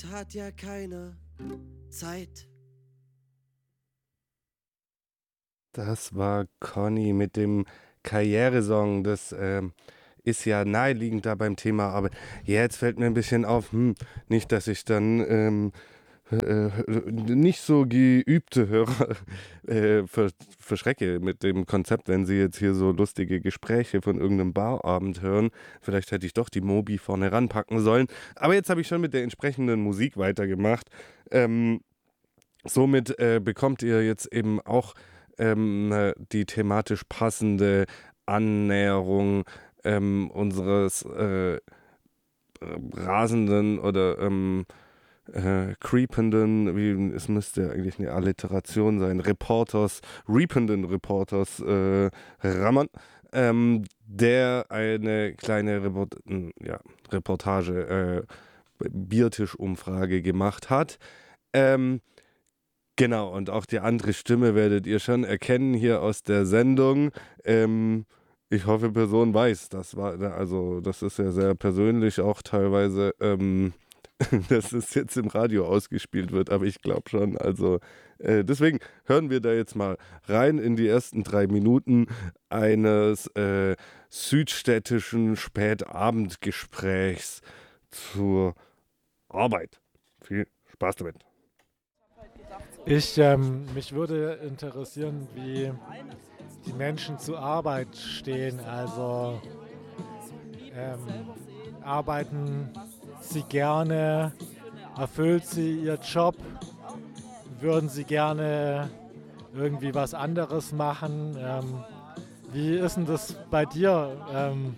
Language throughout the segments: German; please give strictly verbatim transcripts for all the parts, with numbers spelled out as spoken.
hat ja keiner Zeit. Das war Conny mit dem Karrieresong. Das ähm, ist ja naheliegend da beim Thema, aber jetzt fällt mir ein bisschen auf, hm, nicht, dass ich dann ähm, äh, nicht so geübte Hörer äh, ver verschrecke mit dem Konzept, wenn sie jetzt hier so lustige Gespräche von irgendeinem Barabend hören. Vielleicht hätte ich doch die Mobi vorne ranpacken sollen. Aber jetzt habe ich schon mit der entsprechenden Musik weitergemacht. Ähm, somit äh, bekommt ihr jetzt eben auch ähm, äh, die thematisch passende Annäherung ähm, unseres äh, rasenden oder ähm, äh, creependen, wie es müsste eigentlich eine Alliteration sein, Reporters, reapenden Reporters äh, Rammern, ähm, der eine kleine Report ja, Reportage, äh, Biertischumfrage gemacht hat. Ähm, Genau, und auch die andere Stimme werdet ihr schon erkennen hier aus der Sendung. Ähm, ich hoffe, Person weiß, das war, also das ist ja sehr persönlich auch teilweise, ähm, dass es jetzt im Radio ausgespielt wird, aber ich glaube schon, also äh, deswegen hören wir da jetzt mal rein in die ersten drei Minuten eines äh, südstädtischen Spätabendgesprächs zur Arbeit. Viel Spaß damit. Ich, ähm, mich würde interessieren, wie die Menschen zur Arbeit stehen. Also ähm, arbeiten sie gerne, erfüllt sie ihr Job, würden sie gerne irgendwie was anderes machen. Ähm, wie ist denn das bei dir? Ähm,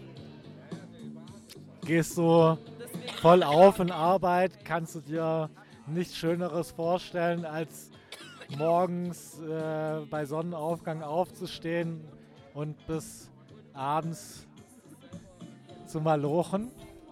gehst du voll auf in Arbeit? Kannst du dir nichts Schöneres vorstellen, als morgens äh, bei Sonnenaufgang aufzustehen und bis abends zu malochen?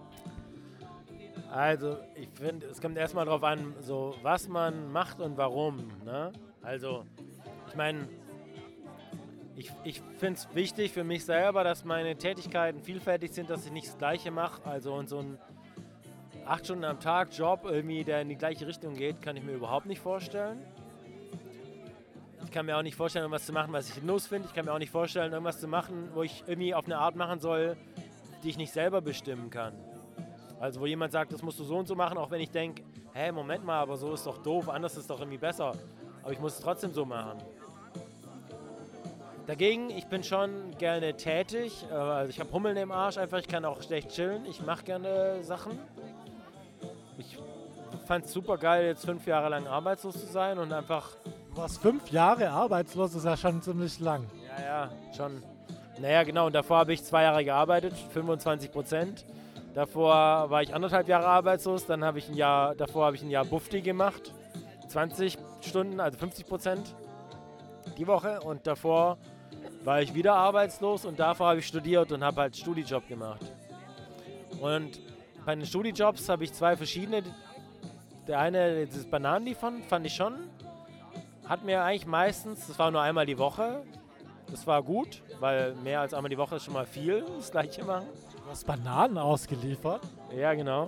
Also, ich finde, es kommt erstmal drauf an, so was man macht und warum. Ne? Also, ich meine, ich, ich finde es wichtig für mich selber, dass meine Tätigkeiten vielfältig sind, dass ich nicht das Gleiche mache. Also, und so ein acht Stunden am Tag Job, irgendwie, der in die gleiche Richtung geht, kann ich mir überhaupt nicht vorstellen. Ich kann mir auch nicht vorstellen, irgendwas zu machen, was ich sinnlos finde. Ich kann mir auch nicht vorstellen, irgendwas zu machen, wo ich irgendwie auf eine Art machen soll, die ich nicht selber bestimmen kann. Also wo jemand sagt, das musst du so und so machen, auch wenn ich denke, hä, Moment mal, aber so ist doch doof, anders ist doch irgendwie besser. Aber ich muss es trotzdem so machen. Dagegen, ich bin schon gerne tätig. Also ich habe Hummeln im Arsch einfach, ich kann auch schlecht chillen. Ich mache gerne Sachen. Ich fand es super geil, jetzt fünf Jahre lang arbeitslos zu sein und einfach... Du warst fünf Jahre arbeitslos, ist ja schon ziemlich lang. Ja, ja, schon. Naja, genau, und davor habe ich zwei Jahre gearbeitet, fünfundzwanzig Prozent. Davor war ich anderthalb Jahre arbeitslos, dann habe ich ein Jahr, davor habe ich ein Jahr Bufti gemacht, zwanzig Stunden, also fünfzig Prozent die Woche. Und davor war ich wieder arbeitslos und davor habe ich studiert und habe halt Studijob gemacht. Und bei den Studijobs habe ich zwei verschiedene. Der eine, das Bananenliefern, fand ich schon, hat mir eigentlich meistens, das war nur einmal die Woche, das war gut, weil mehr als einmal die Woche ist schon mal viel, das Gleiche machen. Du hast Bananen ausgeliefert? Ja, genau.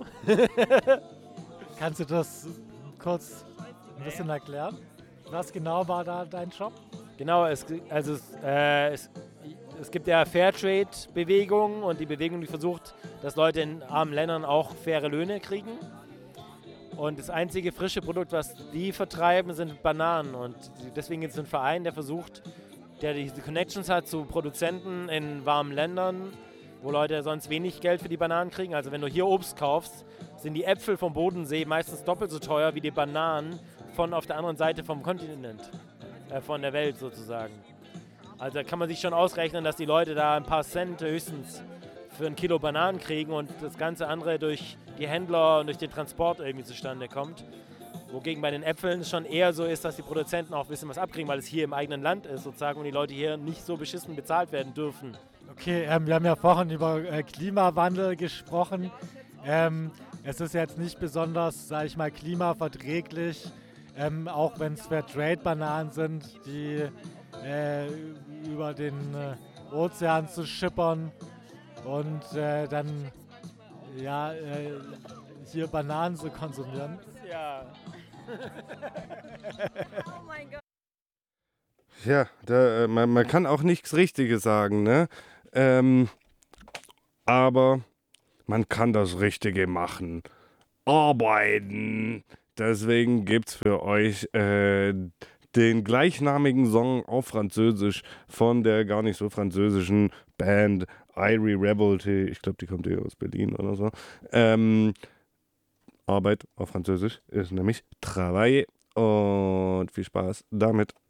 Kannst du das kurz ein bisschen erklären? Was genau war da dein Job? Genau, es, also es, äh, es, es gibt ja Fairtrade-Bewegungen und die Bewegung, die versucht, dass Leute in armen Ländern auch faire Löhne kriegen. Und das einzige frische Produkt, was die vertreiben, sind Bananen. Und deswegen gibt es einen Verein, der versucht, der diese Connections hat zu Produzenten in warmen Ländern, wo Leute sonst wenig Geld für die Bananen kriegen. Also wenn du hier Obst kaufst, sind die Äpfel vom Bodensee meistens doppelt so teuer wie die Bananen von auf der anderen Seite vom Kontinent, äh, von der Welt sozusagen. Also da kann man sich schon ausrechnen, dass die Leute da ein paar Cent höchstens für ein Kilo Bananen kriegen und das ganze andere durch die Händler und durch den Transport irgendwie zustande kommt. Wogegen bei den Äpfeln es schon eher so ist, dass die Produzenten auch ein bisschen was abkriegen, weil es hier im eigenen Land ist sozusagen und die Leute hier nicht so beschissen bezahlt werden dürfen. Okay, ähm, wir haben ja vorhin über äh, Klimawandel gesprochen. Ähm, es ist jetzt nicht besonders, sage ich mal, klimaverträglich, ähm, auch wenn es Fairtrade-Bananen sind, die äh, über den äh, Ozean zu schippern und äh, dann ja, äh, hier Bananen zu konsumieren. Ja. Oh mein Gott. Ja, da, äh, man, man kann auch nichts Richtiges sagen, ne? Ähm, aber man kann das Richtige machen. Arbeiten. Deswegen gibt's für euch äh, den gleichnamigen Song auf Französisch von der gar nicht so französischen Band Irie Revolte. Ich glaube, die kommt eher aus Berlin oder so. Ähm, Arbeit auf Französisch ist nämlich Travail. Und viel Spaß damit.